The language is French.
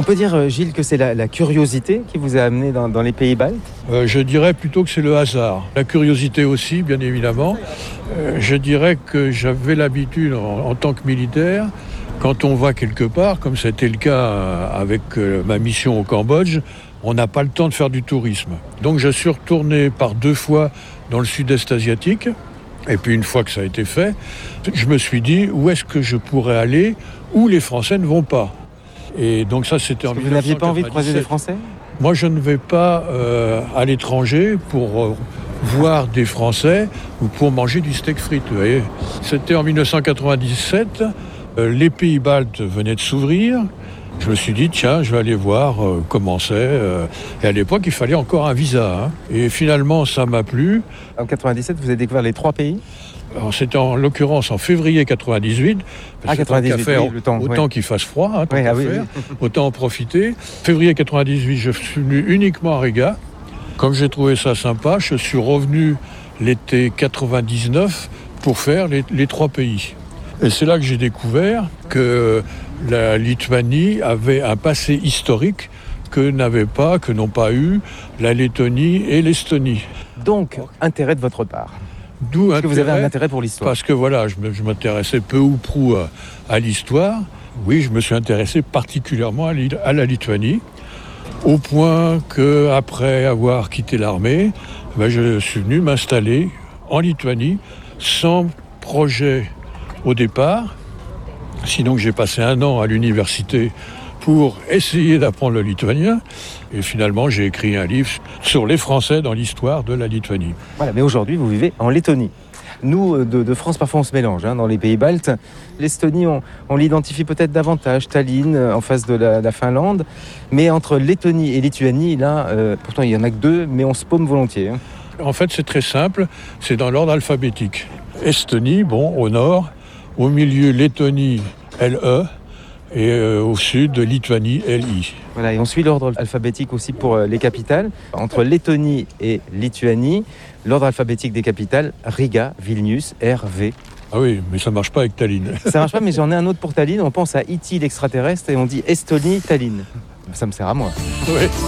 peut dire, Gilles, que c'est la curiosité qui vous a amené dans les pays baltes ? Je dirais plutôt que c'est le hasard. La curiosité aussi, bien évidemment. Je dirais que j'avais l'habitude, en tant que militaire, quand on va quelque part, comme c'était le cas avec ma mission au Cambodge, on n'a pas le temps de faire du tourisme. Donc je suis retourné par 2 fois dans le sud-est asiatique. Et puis une fois que ça a été fait, je me suis dit où est-ce que je pourrais aller où les Français ne vont pas. Et donc ça, c'était en 1997. Vous n'aviez pas envie de croiser des Français ? Moi, je ne vais pas à l'étranger pour voir des Français ou pour manger du steak frites. Vous voyez. C'était en 1997. Les pays baltes venaient de s'ouvrir. Je me suis dit, tiens, je vais aller voir comment c'est. Et à l'époque, il fallait encore un visa. Hein. Et finalement, ça m'a plu. En 97, vous avez découvert les 3 pays ? Alors, c'était en l'occurrence en février 98. Ah, 98, faire, oui, le temps. Autant qu'il fasse froid, hein, tant qu'à faire, autant en profiter. Février 98, je suis venu uniquement à Riga. Comme j'ai trouvé ça sympa, je suis revenu l'été 99 pour faire les 3 pays. Et c'est là que j'ai découvert que la Lituanie avait un passé historique que n'ont pas eu la Lettonie et l'Estonie. Donc, intérêt de votre part. D'où Parce que vous avez un intérêt pour l'histoire. Parce que voilà, je m'intéressais peu ou prou à l'histoire. Oui, je me suis intéressé particulièrement à la Lituanie, au point qu'après avoir quitté l'armée, je suis venu m'installer en Lituanie sans projet au départ. Sinon, j'ai passé 1 an à l'université pour essayer d'apprendre le lituanien. Et finalement, j'ai écrit un livre sur les Français dans l'histoire de la Lituanie. Voilà, mais aujourd'hui, vous vivez en Lettonie. Nous, de France, parfois, on se mélange dans les pays baltes. L'Estonie, on l'identifie peut-être davantage. Tallinn, en face de la Finlande. Mais entre Lettonie et Lituanie, là, pourtant, il n'y en a que 2, mais on se paume volontiers. En fait, c'est très simple. C'est dans l'ordre alphabétique. Estonie, au nord. Au milieu, Lettonie, LE. Et au sud, Lituanie, LI. Voilà, et on suit l'ordre alphabétique aussi pour les capitales. Entre Lettonie et Lituanie, l'ordre alphabétique des capitales, Riga, Vilnius, RV. Ah oui, mais ça ne marche pas avec Tallinn. Ça marche pas, mais j'en ai un autre pour Tallinn. On pense à E.T. l'extraterrestre et on dit Estonie, Tallinn. Ça me sert à moi. Oui.